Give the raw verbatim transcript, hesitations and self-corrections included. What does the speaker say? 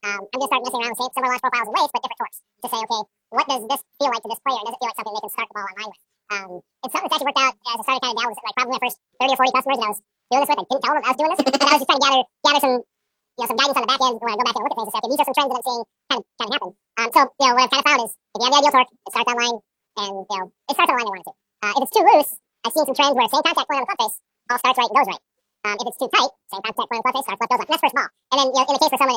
Um, I'm going to start messing around with say, similar launch profiles and weights, but different torques to say, okay, what does this feel like to this player? Does it feel like something they can start the ball online with? Um, it's something that's actually worked out as I started kind of down with like probably my first thirty or forty customers that I was doing this with. I didn't tell them I was doing this, but I was just trying to gather gather some you know some guidance on the back end when I go back and look at things and say, okay, these are some trends that I'm seeing kind of kind of happen. Um, so you know what I've kind of found is if you have the ideal torque, it starts online, and you know it starts on the line they want it to. Uh, if it's too loose, I've seen some trends where same contact point on the club face all starts right and goes right. Um, if it's too tight, same contact point on the club face starts left goes left. And that's first ball. And then you know in the case for someone